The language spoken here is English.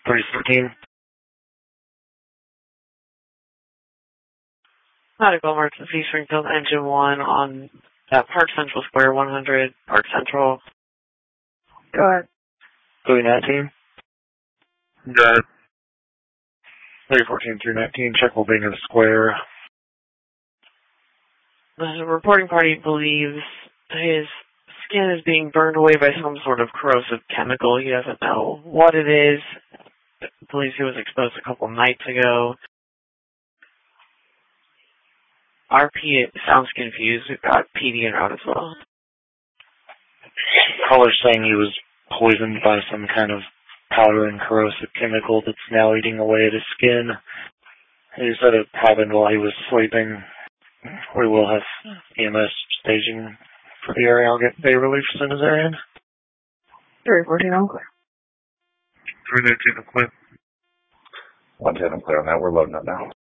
313. Medical emergency, Springfield Engine 1 on Park Central Square, 100, Park Central. Go ahead. 319. Go ahead. 314, 319, check will be near the square. The reporting party believes his skin is being burned away by some sort of corrosive chemical. He doesn't know what it is. Believes he was exposed a couple nights ago. RP sounds confused. We've got PD en route as well. Caller's saying he was poisoned by some kind of powder and corrosive chemical that's now eating away at his skin. He said it happened while he was sleeping. We will have EMS staging for the area. I'll get day relief as soon as they're in. 314, I'm clear. 319, I'm clear. 110, I'm clear on that. We're loading up now.